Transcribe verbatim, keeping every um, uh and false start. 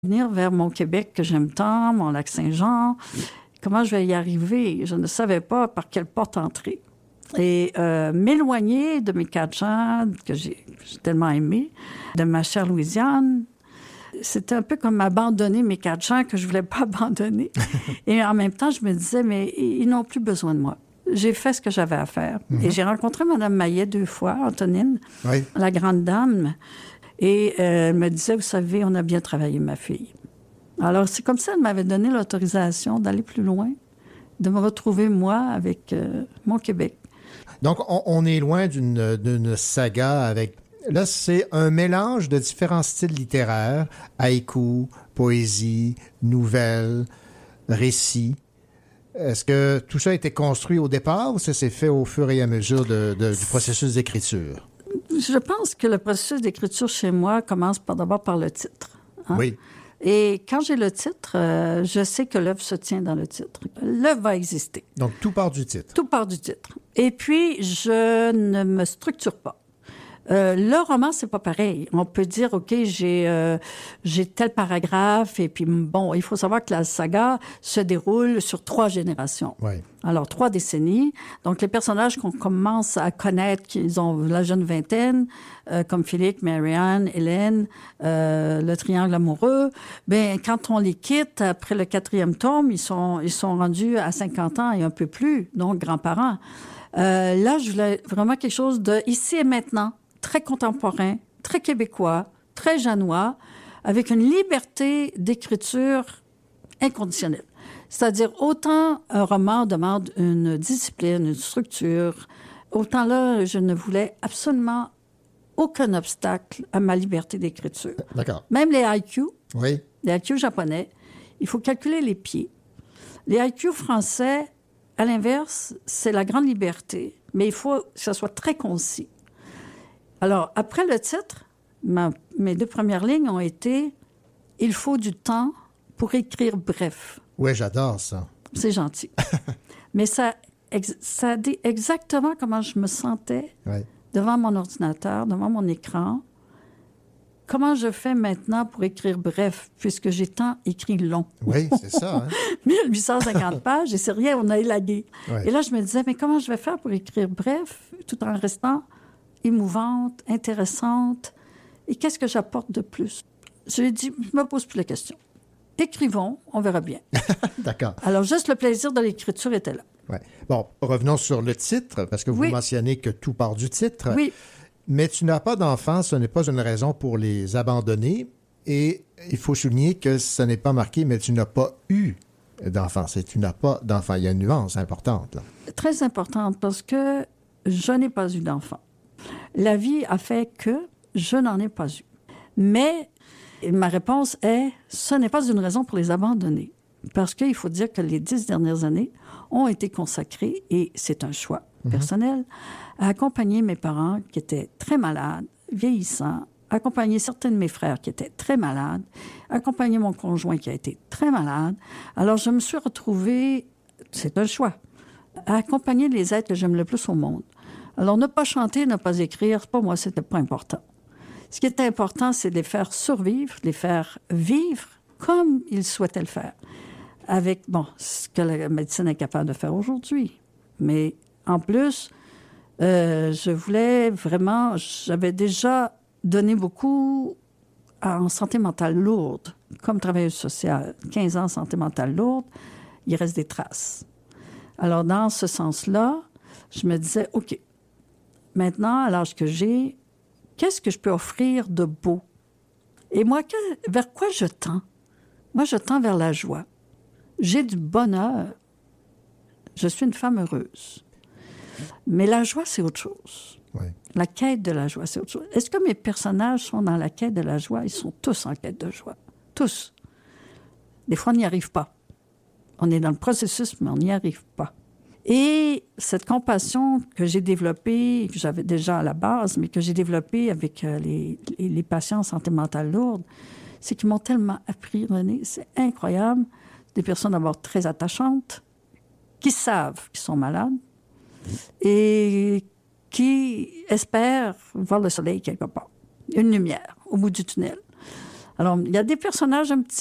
Venir vers mon Québec que j'aime tant, mon lac Saint-Jean, comment je vais y arriver? Je ne savais pas par quelle porte entrer. Et euh, m'éloigner de mes quatre gens que j'ai, que j'ai tellement aimés, de ma chère Louisiane, c'était un peu comme abandonner mes quatre gens que je ne voulais pas abandonner. Et en même temps, je me disais, mais ils n'ont plus besoin de moi. J'ai fait ce que j'avais à faire. Mm-hmm. Et j'ai rencontré Mme Maillet deux fois, Antonine, oui. La grande dame. Et euh, elle me disait, vous savez, on a bien travaillé, ma fille. Alors, c'est comme ça qu'elle m'avait donné l'autorisation d'aller plus loin, de me retrouver, moi, avec euh, mon Québec. Donc, on, on est loin d'une, d'une saga avec... Là, c'est un mélange de différents styles littéraires, haïku, poésie, nouvelles, récits. Est-ce que tout ça a été construit au départ ou ça s'est fait au fur et à mesure de, de, du processus d'écriture? Je pense que le processus d'écriture chez moi commence par, d'abord par le titre. Hein? Oui. Et quand j'ai le titre, euh, je sais que l'œuvre se tient dans le titre. L'œuvre va exister. Donc, tout part du titre. Tout part du titre. Et puis, je ne me structure pas. Euh, le roman, c'est pas pareil. On peut dire, OK, j'ai, euh, j'ai tel paragraphe, et puis, bon, il faut savoir que la saga se déroule sur trois générations. Oui. Alors, trois décennies. Donc, les personnages qu'on commence à connaître, qu'ils ont la jeune vingtaine, euh, comme Philippe, Marianne, Hélène, euh, le triangle amoureux, bien, quand on les quitte, après le quatrième tome, ils sont, ils sont rendus à cinquante ans et un peu plus, donc grands-parents. Euh, là, je voulais vraiment quelque chose de ici et maintenant, très contemporain, très québécois, très janois, avec une liberté d'écriture inconditionnelle. C'est-à-dire, autant un roman demande une discipline, une structure, autant là, je ne voulais absolument aucun obstacle à ma liberté d'écriture. D'accord. Même les haïkus, oui. les haïkus japonais, il faut calculer les pieds. Les haïkus français, à l'inverse, c'est la grande liberté, mais il faut que ça soit très concis. Alors, après le titre, ma, mes deux premières lignes ont été « Il faut du temps pour écrire bref ». Oui, j'adore ça. C'est gentil. Mais ça, ex, ça dit exactement comment je me sentais oui. devant mon ordinateur, devant mon écran. Comment je fais maintenant pour écrire bref, puisque j'ai tant écrit long. Oui, c'est ça. Hein? mille huit cent cinquante pages, et c'est rien, on a élagué. Oui. Et là, je me disais, mais comment je vais faire pour écrire bref, tout en restant émouvante, intéressante, et qu'est-ce que j'apporte de plus? Je lui ai dit, je ne me pose plus la question. Écrivons, on verra bien. D'accord. Alors, juste le plaisir de l'écriture était là. Ouais. Bon, revenons sur le titre, parce que vous oui. mentionnez que tout part du titre. Oui. Mais tu n'as pas d'enfants, ce n'est pas une raison pour les abandonner. Et il faut souligner que ce n'est pas marqué, mais tu n'as pas eu d'enfants. C'est tu n'as pas d'enfants. Il y a une nuance importante, là. Très importante, parce que je n'ai pas eu d'enfants. La vie a fait que je n'en ai pas eu. Mais ma réponse est, ce n'est pas une raison pour les abandonner. Parce qu'il faut dire que les dix dernières années ont été consacrées, et c'est un choix mm-hmm. personnel, à accompagner mes parents qui étaient très malades, vieillissants, accompagner certains de mes frères qui étaient très malades, accompagner mon conjoint qui a été très malade. Alors, je me suis retrouvée, c'est un choix, à accompagner les êtres que j'aime le plus au monde. Alors, ne pas chanter, ne pas écrire, pour moi, c'était pas important. Ce qui était important, c'est de les faire survivre, de les faire vivre comme ils souhaitaient le faire. Avec, bon, ce que la médecine est capable de faire aujourd'hui. Mais en plus, euh, je voulais vraiment... J'avais déjà donné beaucoup en santé mentale lourde, comme travailleuse sociale. quinze ans en santé mentale lourde, il reste des traces. Alors, dans ce sens-là, je me disais, OK, maintenant, à l'âge que j'ai, qu'est-ce que je peux offrir de beau? Et moi, que, vers quoi je tends? Moi, je tends vers la joie. J'ai du bonheur. Je suis une femme heureuse. Mais la joie, c'est autre chose. Oui. La quête de la joie, c'est autre chose. Est-ce que mes personnages sont dans la quête de la joie? Ils sont tous en quête de joie. Tous. Des fois, on n'y arrive pas. On est dans le processus, mais on n'y arrive pas. Et cette compassion que j'ai développée, que j'avais déjà à la base, mais que j'ai développée avec euh, les, les, les patients en santé mentale lourde, c'est qu'ils m'ont tellement appris, René, c'est incroyable. Des personnes d'abord très attachantes, qui savent qu'ils sont malades et qui espèrent voir le soleil quelque part, une lumière au bout du tunnel. Alors, il y a des personnages un petit